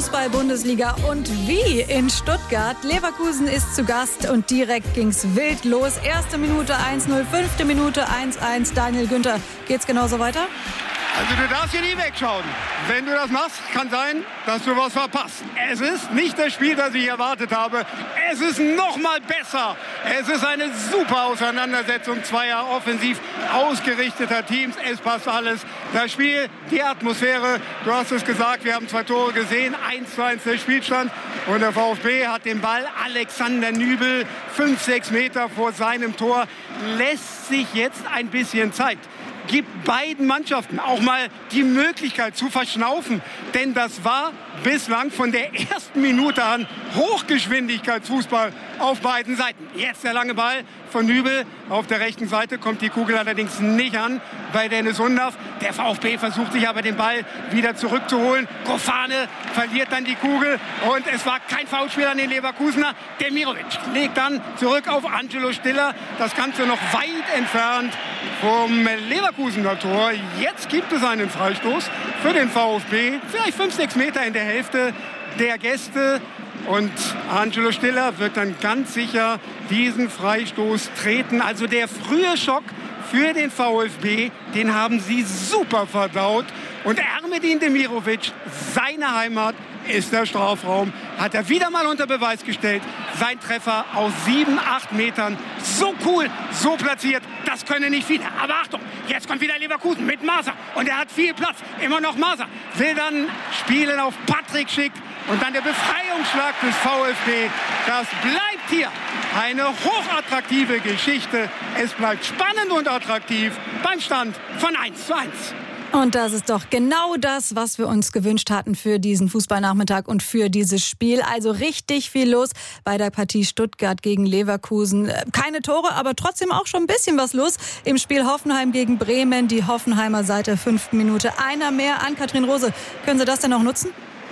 Fußball-Bundesliga und wie in Stuttgart. Leverkusen ist zu Gast und direkt ging's wild los. Erste Minute 1-0, 5. Minute 1-1. Daniel Günther, geht's genauso weiter? Also du darfst hier nie wegschauen. Wenn du das machst, kann sein, dass du was verpasst. Es ist nicht das Spiel, das ich erwartet habe. Es ist noch mal besser. Es ist eine super Auseinandersetzung zweier offensiv ausgerichteter Teams. Es passt alles. Das Spiel, die Atmosphäre, du hast es gesagt, wir haben 2 Tore gesehen. 1:1 der Spielstand. Und der VfB hat den Ball. Alexander Nübel, 5-6 Meter vor seinem Tor, lässt sich jetzt ein bisschen Zeit. Gibt beiden Mannschaften auch mal die Möglichkeit zu verschnaufen. Denn das war bislang von der ersten Minute an Hochgeschwindigkeitsfußball auf beiden Seiten. Jetzt der lange Ball von Nübel. Auf der rechten Seite kommt die Kugel allerdings nicht an bei Dennis Undaff. Der VfB versucht sich aber den Ball wieder zurückzuholen. Kofane verliert dann die Kugel und es war kein Foulspiel an den Leverkusener. Demirovic legt dann zurück auf Angelo Stiller. Das Ganze noch weit entfernt vom Leverkusener Tor. Jetzt gibt es einen Freistoß für den VfB. Vielleicht 5-6 Meter in der Hälfte der Gäste. Und Angelo Stiller wird dann ganz sicher diesen Freistoß treten. Also der frühe Schock für den VfB, den haben sie super verdaut. Und Ermedin Demirovic, seine Heimat ist der Strafraum, hat er wieder mal unter Beweis gestellt. Sein Treffer aus 7-8 Metern, so cool, so platziert, das können nicht viele. Aber Achtung, jetzt kommt wieder Leverkusen mit Maser und er hat viel Platz, immer noch Maser. Will dann spielen auf Patrick Schick und dann der Befreiungsschlag des VfB. Das bleibt hier eine hochattraktive Geschichte. Es bleibt spannend und attraktiv beim Stand von 1:1. Und das ist doch genau das, was wir uns gewünscht hatten für diesen Fußballnachmittag und für dieses Spiel. Also richtig viel los bei der Partie Stuttgart gegen Leverkusen. Keine Tore, aber trotzdem auch schon ein bisschen was los im Spiel Hoffenheim gegen Bremen. Die Hoffenheimer seit der 5. Minute. Einer mehr an Kathrin Rose. Können Sie das denn noch nutzen?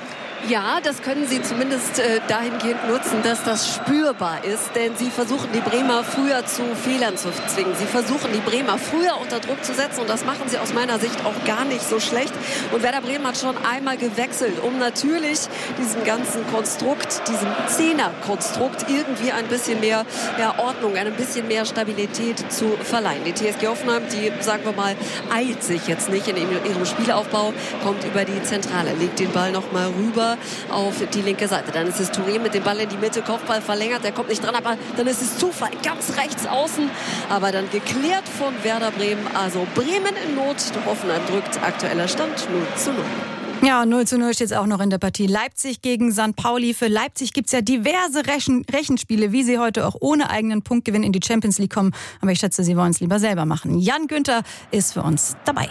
Ja, das können sie zumindest dahingehend nutzen, dass das spürbar ist. Denn sie versuchen, die Bremer früher zu Fehlern zu zwingen. Sie versuchen, die Bremer früher unter Druck zu setzen. Und das machen sie aus meiner Sicht auch gar nicht so schlecht. Und Werder Bremen hat schon einmal gewechselt, um natürlich diesem ganzen Konstrukt, diesem Zehner-Konstrukt irgendwie ein bisschen mehr Ordnung, ein bisschen mehr Stabilität zu verleihen. Die TSG Hoffenheim, die, sagen wir mal, eilt sich jetzt nicht in ihrem Spielaufbau, kommt über die Zentrale, legt den Ball noch mal rüber auf die linke Seite. Dann ist es Touré mit dem Ball in die Mitte, Kopfball verlängert, der kommt nicht dran, aber dann ist es Zufall, ganz rechts außen, aber dann geklärt von Werder Bremen. Also Bremen in Not, Hoffenheim drückt, aktueller Stand 0:0. Ja, 0:0 steht es auch noch in der Partie Leipzig gegen St. Pauli. Für Leipzig gibt es ja diverse Rechenspiele, wie sie heute auch ohne eigenen Punktgewinn in die Champions League kommen. Aber ich schätze, sie wollen es lieber selber machen. Jan Günther ist für uns dabei.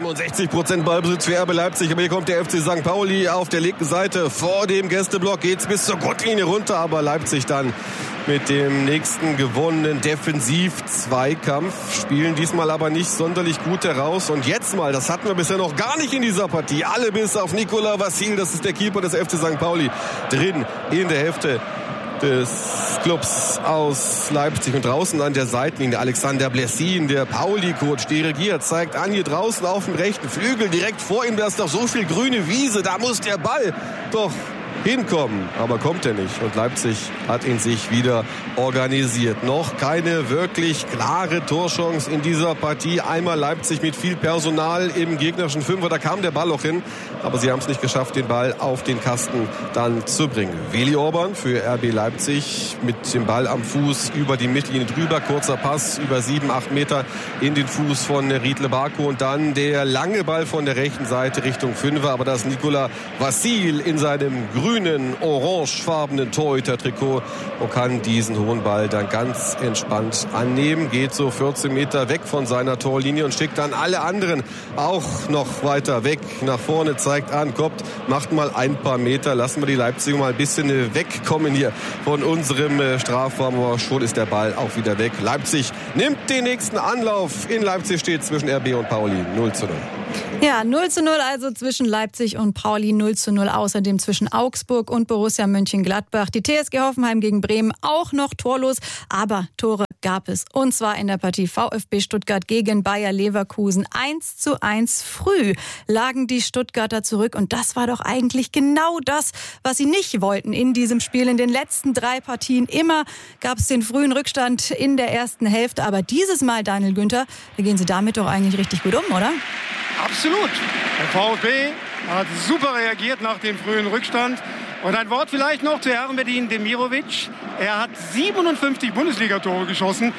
67% Ballbesitz für RB Leipzig. Aber hier kommt der FC St. Pauli auf der linken Seite. Vor dem Gästeblock geht's bis zur Gurtlinie runter. Aber Leipzig dann mit dem nächsten gewonnenen Defensiv-Zweikampf. Spielen diesmal aber nicht sonderlich gut heraus. Und jetzt mal, das hatten wir bisher noch gar nicht in dieser Partie. Alle bis auf Nikola Vassil, das ist der Keeper des FC St. Pauli, drin in der Hälfte des Clubs aus Leipzig. Und draußen an der Seitenlinie Alexander Blessin, der Pauli-Coach, dirigiert, zeigt an, hier draußen auf dem rechten Flügel, direkt vor ihm, da ist doch so viel grüne Wiese, da muss der Ball doch hinkommen, aber kommt er nicht. Und Leipzig hat ihn sich wieder organisiert. Noch keine wirklich klare Torchance in dieser Partie. Einmal Leipzig mit viel Personal im gegnerischen Fünfer, da kam der Ball auch hin, aber sie haben es nicht geschafft, den Ball auf den Kasten dann zu bringen. Willi Orban für RB Leipzig mit dem Ball am Fuß über die Mittellinie drüber, kurzer Pass über 7-8 Meter in den Fuß von Riedle Baku und dann der lange Ball von der rechten Seite Richtung Fünfer, aber das Nikola Vassil in seinem grünen, orangefarbenen Torhüter-Trikot und kann diesen hohen Ball dann ganz entspannt annehmen. Geht so 14 Meter weg von seiner Torlinie und schickt dann alle anderen auch noch weiter weg nach vorne, zeigt an, kommt, macht mal ein paar Meter. Lassen wir die Leipziger mal ein bisschen wegkommen hier von unserem Strafraum. Aber schon ist der Ball auch wieder weg. Leipzig nimmt den nächsten Anlauf. In Leipzig steht zwischen RB und Pauli 0:0. Ja, 0:0 also zwischen Leipzig und Pauli, 0:0 außerdem zwischen Augsburg und Borussia Mönchengladbach. Die TSG Hoffenheim gegen Bremen auch noch torlos, aber Tore gab es. Und zwar in der Partie VfB Stuttgart gegen Bayer Leverkusen. 1:1 früh lagen die Stuttgarter zurück. Und das war doch eigentlich genau das, was sie nicht wollten in diesem Spiel. In den letzten 3 Partien immer gab es den frühen Rückstand in der ersten Hälfte. Aber dieses Mal, Daniel Günther, da gehen sie damit doch eigentlich richtig gut um, oder? Absolut. Der VfB hat super reagiert nach dem frühen Rückstand. Und ein Wort vielleicht noch zu Ermedin Demirovic. Er hat 57 Bundesligatore geschossen,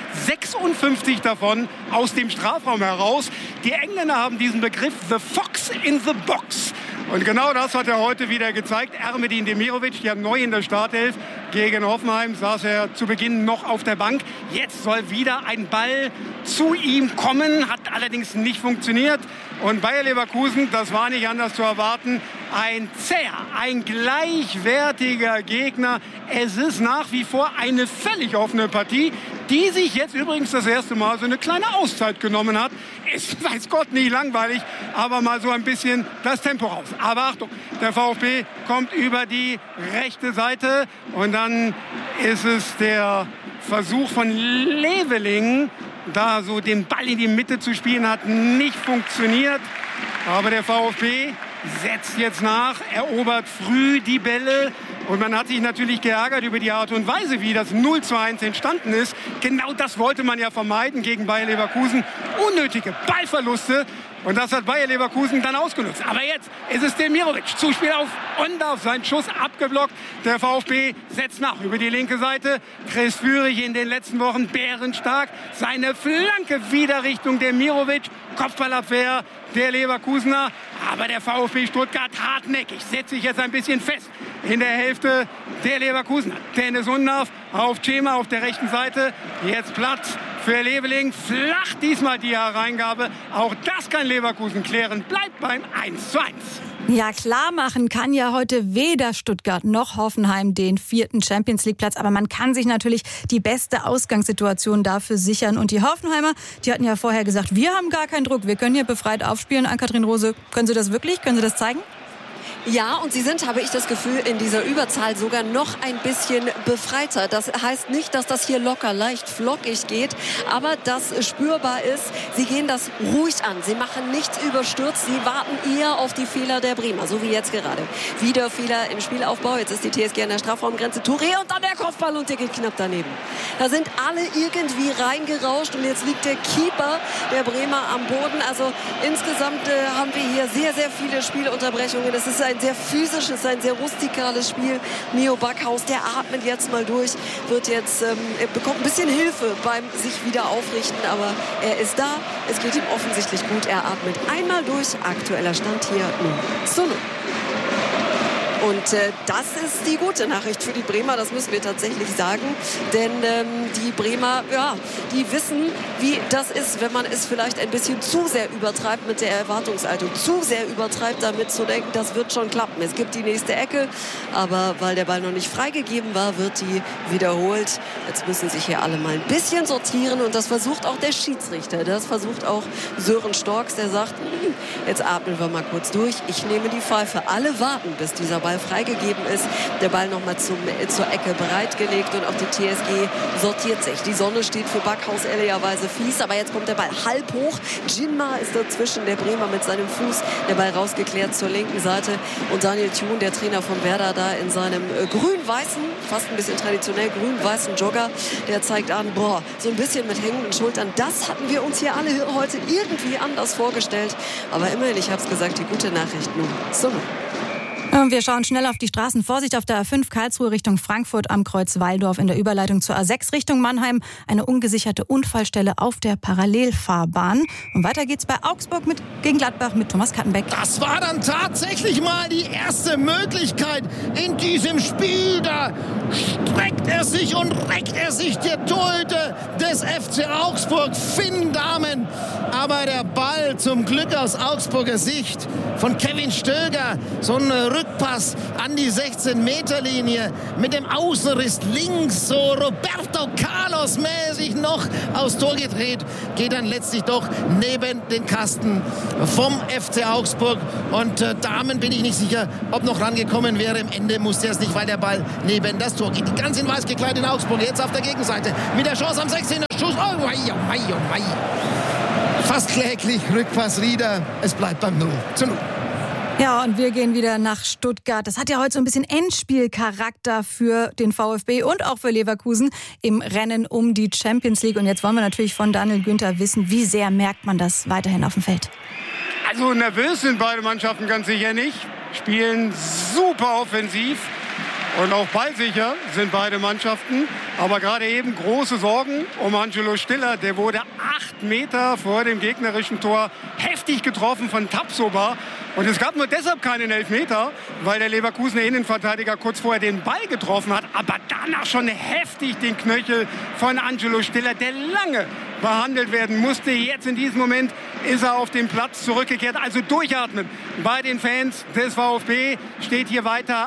56 davon aus dem Strafraum heraus. Die Engländer haben diesen Begriff The Fox in the Box. Und genau das hat er heute wieder gezeigt. Ermedin Demirovic, ja neu in der Startelf. Gegen Hoffenheim saß er zu Beginn noch auf der Bank. Jetzt soll wieder ein Ball zu ihm kommen, hat allerdings nicht funktioniert. Und Bayer Leverkusen, das war nicht anders zu erwarten, ein zäher, ein gleichwertiger Gegner. Es ist nach wie vor eine völlig offene Partie, die sich jetzt übrigens das erste Mal so eine kleine Auszeit genommen hat. Ist, weiß Gott, nicht langweilig, aber mal so ein bisschen das Tempo raus. Aber Achtung, der VfB kommt über die rechte Seite und dann ist es der Versuch von Leveling, da so den Ball in die Mitte zu spielen, hat nicht funktioniert. Aber der VfB setzt jetzt nach, erobert früh die Bälle. Und man hat sich natürlich geärgert über die Art und Weise, wie das 0:1 entstanden ist. Genau das wollte man ja vermeiden gegen Bayer Leverkusen. Unnötige Ballverluste. Und das hat Bayer Leverkusen dann ausgenutzt. Aber jetzt ist es Demirovic. Zuspiel auf Ondorf. Sein Schuss abgeblockt. Der VfB setzt nach über die linke Seite. Chris Führig in den letzten Wochen bärenstark. Seine Flanke wieder Richtung Demirovic. Kopfballabwehr der Leverkusener. Aber der VfB Stuttgart hartnäckig. Setzt sich jetzt ein bisschen fest in der Hälfte der Leverkusener. Dennis Ondorf auf Cema auf der rechten Seite. Jetzt Platz für Leveling. Flach diesmal die Hereingabe. Auch das kann Leverkusen klären. Bleibt beim 1:1. Ja, klar machen kann ja heute weder Stuttgart noch Hoffenheim den 4. Champions-League-Platz. Aber man kann sich natürlich die beste Ausgangssituation dafür sichern. Und die Hoffenheimer, die hatten ja vorher gesagt, wir haben gar keinen Druck. Wir können hier befreit aufspielen. Ann-Kathrin Rose, können Sie das wirklich? Können Sie das zeigen? Ja, und sie sind, habe ich das Gefühl, in dieser Überzahl sogar noch ein bisschen befreiter. Das heißt nicht, dass das hier locker, leicht, flockig geht, aber dass spürbar ist, sie gehen das ruhig an. Sie machen nichts überstürzt, sie warten eher auf die Fehler der Bremer, so wie jetzt gerade. Wieder Fehler im Spielaufbau, jetzt ist die TSG an der Strafraumgrenze. Touré und dann der Kopfball und der geht knapp daneben. Da sind alle irgendwie reingerauscht und jetzt liegt der Keeper der Bremer am Boden. Also insgesamt haben wir hier sehr, sehr viele Spielunterbrechungen. Das ist ein sehr physisches, ein sehr rustikales Spiel. Mio Backhaus, der atmet jetzt mal durch, wird jetzt, er bekommt ein bisschen Hilfe beim sich wieder aufrichten, aber er ist da. Es geht ihm offensichtlich gut. Er atmet einmal durch. Aktueller Stand hier 0:0. Und das ist die gute Nachricht für die Bremer, das müssen wir tatsächlich sagen. Denn die Bremer, ja, die wissen, wie das ist, wenn man es vielleicht ein bisschen zu sehr übertreibt mit der Erwartungshaltung. Zu sehr übertreibt, damit zu denken, das wird schon klappen. Es gibt die nächste Ecke, aber weil der Ball noch nicht freigegeben war, wird die wiederholt. Jetzt müssen sich hier alle mal ein bisschen sortieren und das versucht auch der Schiedsrichter. Das versucht auch Sören Storks, der sagt, jetzt atmen wir mal kurz durch. Ich nehme die Pfeife. Alle warten, bis dieser Ball freigegeben ist. Der Ball nochmal zur Ecke bereitgelegt und auch die TSG sortiert sich. Die Sonne steht für Backhaus ehrlicherweise fies, aber jetzt kommt der Ball halb hoch. Jinma ist dazwischen, der Bremer mit seinem Fuß. Der Ball rausgeklärt zur linken Seite und Daniel Thun, der Trainer von Werder, da in seinem grün-weißen, fast ein bisschen traditionell grün-weißen Jogger, der zeigt an, boah, so ein bisschen mit hängenden Schultern. Das hatten wir uns hier alle heute irgendwie anders vorgestellt. Aber immerhin, ich habe es gesagt, die gute Nachricht nun. So. Wir schauen schnell auf die Straßen. Vorsicht auf der A5 Karlsruhe Richtung Frankfurt am Kreuz Walldorf in der Überleitung zur A6 Richtung Mannheim. Eine ungesicherte Unfallstelle auf der Parallelfahrbahn. Und weiter geht's bei Augsburg gegen Gladbach mit Thomas Kattenbeck. Das war dann tatsächlich mal die erste Möglichkeit in diesem Spiel. Da streckt er sich und reckt er sich, der Torhüter des FC Augsburg, Finn Dahmen. Aber der Ball zum Glück aus Augsburger Sicht von Kevin Stöger. So ein Rückpass an die 16-Meter-Linie mit dem Außenriss links, so Roberto Carlos mäßig noch aufs Tor gedreht, geht dann letztlich doch neben den Kasten vom FC Augsburg. Und Dahmen bin ich nicht sicher, ob noch rangekommen wäre. Im Ende musste er es nicht, weil der Ball neben das Tor geht. Die ganz in weiß gekleideten Augsburg jetzt auf der Gegenseite mit der Chance am 16er Schuss. Oh mei, oh mei, oh mei. Fast kläglich, Rückpass Rieder. Es bleibt beim 0:0. Ja, und wir gehen wieder nach Stuttgart. Das hat ja heute so ein bisschen Endspielcharakter für den VfB und auch für Leverkusen im Rennen um die Champions League. Und jetzt wollen wir natürlich von Daniel Günther wissen, wie sehr merkt man das weiterhin auf dem Feld? Also nervös sind beide Mannschaften ganz sicher nicht. Spielen super offensiv. Und auch ballsicher sind beide Mannschaften. Aber gerade eben große Sorgen um Angelo Stiller. Der wurde 8 Meter vor dem gegnerischen Tor heftig getroffen von Tapsoba. Und es gab nur deshalb keinen Elfmeter, weil der Leverkusener Innenverteidiger kurz vorher den Ball getroffen hat. Aber danach schon heftig den Knöchel von Angelo Stiller, der lange behandelt werden musste. Jetzt in diesem Moment ist er auf den Platz zurückgekehrt. Also durchatmen bei den Fans des VfB. Steht hier weiter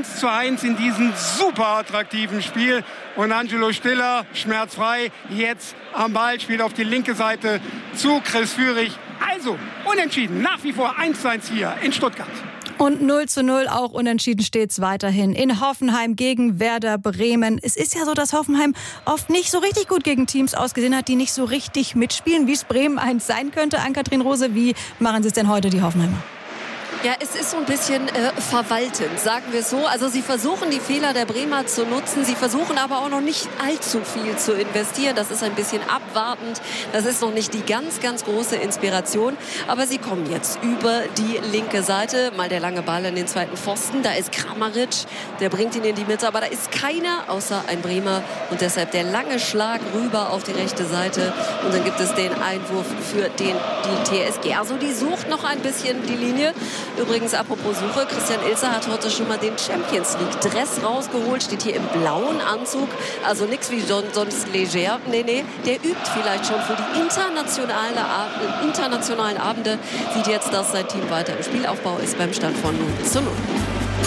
1:1 in diesem super attraktiven Spiel. Und Angelo Stiller, schmerzfrei, jetzt am Ball, spielt auf die linke Seite zu Chris Führig. Also unentschieden, nach wie vor 1:1 hier in Stuttgart. Und 0:0, auch unentschieden steht's weiterhin in Hoffenheim gegen Werder Bremen. Es ist ja so, dass Hoffenheim oft nicht so richtig gut gegen Teams ausgesehen hat, die nicht so richtig mitspielen, wie es Bremen eins sein könnte. Ann-Kathrin Rose, wie machen sie es denn heute, die Hoffenheimer? Ja, es ist so ein bisschen verwaltend, sagen wir es so. Also sie versuchen, die Fehler der Bremer zu nutzen. Sie versuchen aber auch noch nicht allzu viel zu investieren. Das ist ein bisschen abwartend. Das ist noch nicht die ganz, ganz große Inspiration. Aber sie kommen jetzt über die linke Seite. Mal der lange Ball in den zweiten Pfosten. Da ist Kramaric, der bringt ihn in die Mitte. Aber da ist keiner außer ein Bremer. Und deshalb der lange Schlag rüber auf die rechte Seite. Und dann gibt es den Einwurf für die TSG. Also die sucht noch ein bisschen die Linie. Übrigens, apropos Suche, Christian Ilzer hat heute schon mal den Champions League Dress rausgeholt, steht hier im blauen Anzug, also nichts wie sonst leger. Nee, der übt vielleicht schon für die internationalen Abende, sieht jetzt, dass sein Team weiter im Spielaufbau ist beim Stand von 0:0.